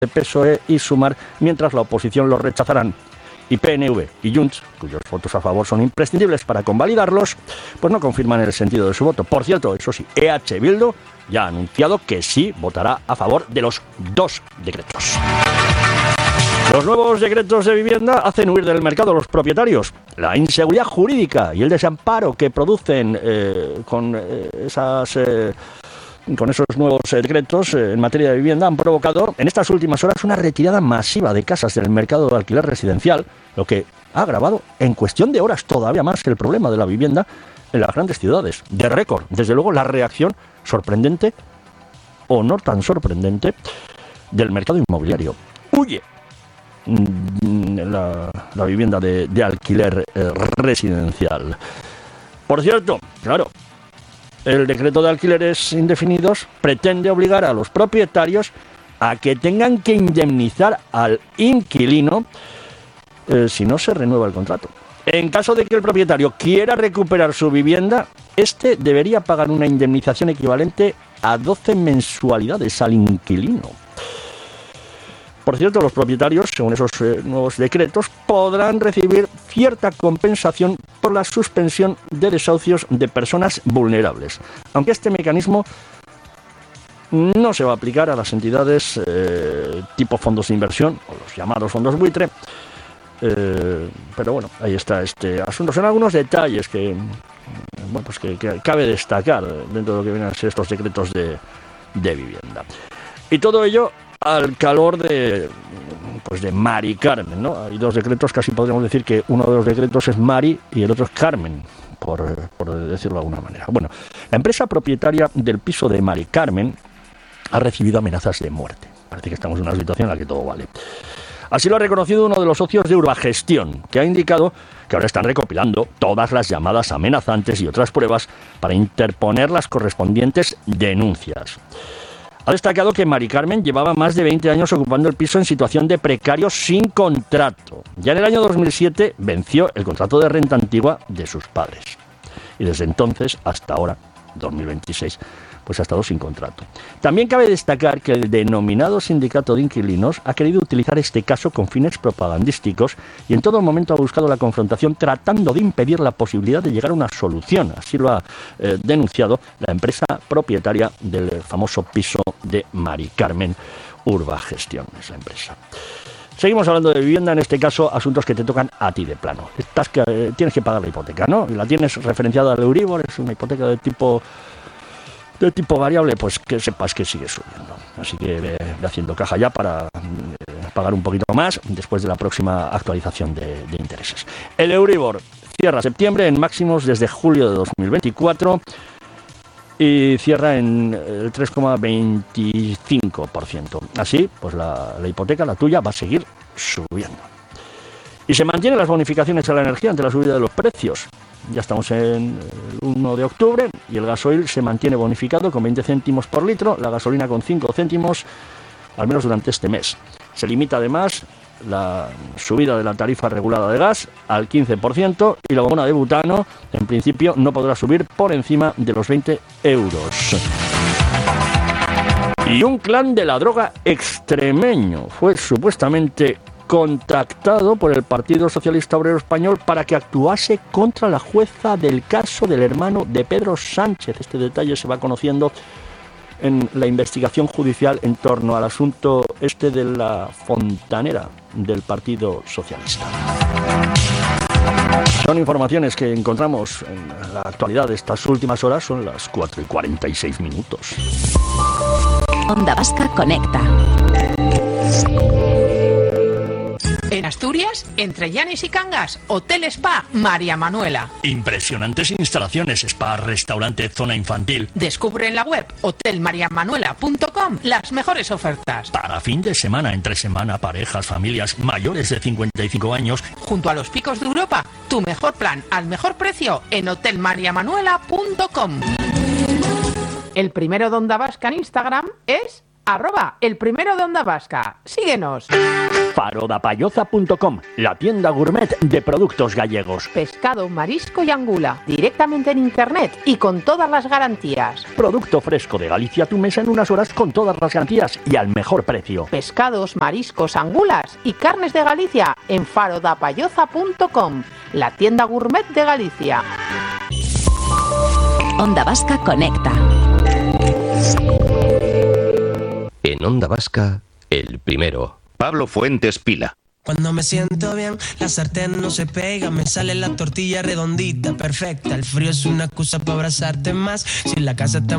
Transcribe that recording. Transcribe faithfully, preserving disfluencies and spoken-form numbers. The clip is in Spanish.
P S O E y Sumar, mientras la oposición los rechazarán. Y P N V y Junts, cuyos votos a favor son imprescindibles para convalidarlos, pues no confirman el sentido de su voto. Por cierto, eso sí, E H Bildu ya ha anunciado que sí votará a favor de los dos decretos. Los nuevos decretos de vivienda hacen huir del mercado a los propietarios. La inseguridad jurídica y el desamparo que producen eh, con eh, esas... Eh, con esos nuevos decretos en materia de vivienda han provocado en estas últimas horas una retirada masiva de casas del mercado de alquiler residencial, lo que ha agravado en cuestión de horas todavía más el problema de la vivienda en las grandes ciudades. De récord, desde luego, la reacción sorprendente o no tan sorprendente del mercado inmobiliario. Huye la, la vivienda de, de alquiler eh, residencial. Por cierto, claro, el decreto de alquileres indefinidos pretende obligar a los propietarios a que tengan que indemnizar al inquilino eh, si no se renueva el contrato. En caso de que el propietario quiera recuperar su vivienda, este debería pagar una indemnización equivalente a doce mensualidades al inquilino. Por cierto, los propietarios, según esos eh, nuevos decretos, podrán recibir cierta compensación por la suspensión de desahucios de personas vulnerables, aunque este mecanismo no se va a aplicar a las entidades eh, tipo fondos de inversión o los llamados fondos buitre, eh, pero bueno, ahí está este asunto. Son algunos detalles que, bueno, pues que, que cabe destacar dentro de lo que vienen a ser estos decretos de, de vivienda. Y todo ello al calor de, pues de Mari Carmen, ¿no? Hay dos decretos, casi podríamos decir que uno de los decretos es Mari y el otro es Carmen, por, por decirlo de alguna manera. Bueno, la empresa propietaria del piso de Mari Carmen ha recibido amenazas de muerte. Parece que estamos en una situación en la que todo vale. Así lo ha reconocido uno de los socios de Urbagestión, que ha indicado que ahora están recopilando todas las llamadas amenazantes y otras pruebas para interponer las correspondientes denuncias. Ha destacado que Mari Carmen llevaba más de veinte años ocupando el piso en situación de precario sin contrato. Ya en el año dos mil siete venció el contrato de renta antigua de sus padres. Y desde entonces hasta ahora, dos mil veintiséis, pues ha estado sin contrato. También cabe destacar que el denominado sindicato de inquilinos ha querido utilizar este caso con fines propagandísticos y en todo momento ha buscado la confrontación tratando de impedir la posibilidad de llegar a una solución. Así lo ha eh, denunciado la empresa propietaria del famoso piso de Mari Carmen, Urbagestión, esa empresa. Seguimos hablando de vivienda, en este caso asuntos que te tocan a ti de plano. Estás que, eh, tienes que pagar la hipoteca, ¿no? La tienes referenciada al Euribor, es una hipoteca de tipo... de tipo variable, pues que sepas que sigue subiendo. Así que ve, ve haciendo caja ya para eh, pagar un poquito más después de la próxima actualización de, de intereses. El Euribor cierra septiembre en máximos desde julio de dos mil veinticuatro y cierra en el tres coma veinticinco por ciento. Así, pues la, la hipoteca, la tuya, va a seguir subiendo. Y se mantienen las bonificaciones a la energía ante la subida de los precios. Ya estamos en el uno de octubre y el gasoil se mantiene bonificado con veinte céntimos por litro, la gasolina con cinco céntimos, al menos durante este mes. Se limita además la subida de la tarifa regulada de gas al quince por ciento y la bomona de butano, en principio, no podrá subir por encima de los veinte euros. Y un clan de la droga extremeño fue supuestamente contactado por el Partido Socialista Obrero Español para que actuase contra la jueza del caso del hermano de Pedro Sánchez. Este detalle se va conociendo en la investigación judicial en torno al asunto este de la fontanera del Partido Socialista. Son informaciones que encontramos en la actualidad de estas últimas horas, son las cuatro y cuarenta y seis minutos. Onda Vasca Conecta. En Asturias, entre Llanes y Cangas, Hotel Spa María Manuela. Impresionantes instalaciones, spa, restaurante, zona infantil. Descubre en la web hotel maria manuela punto com las mejores ofertas. Para fin de semana, entre semana, parejas, familias mayores de cincuenta y cinco años. Junto a los picos de Europa, tu mejor plan al mejor precio en hotel maria manuela punto com. El primero de Onda Vasca en Instagram es arroba el primero de Onda Vasca. Síguenos. farodapayoza punto com, la tienda gourmet de productos gallegos. Pescado, marisco y angula, directamente en internet y con todas las garantías. Producto fresco de Galicia a tu mesa en unas horas con todas las garantías y al mejor precio. Pescados, mariscos, angulas y carnes de Galicia en farodapayoza punto com, la tienda gourmet de Galicia. Onda Vasca Conecta. En Onda Vasca, el primero. Pablo Fuentes Pila. Cuando me siento bien, la sartén no se pega, me sale la tortilla redondita, perfecta. El frío es una excusa para abrazarte más. Si la casa está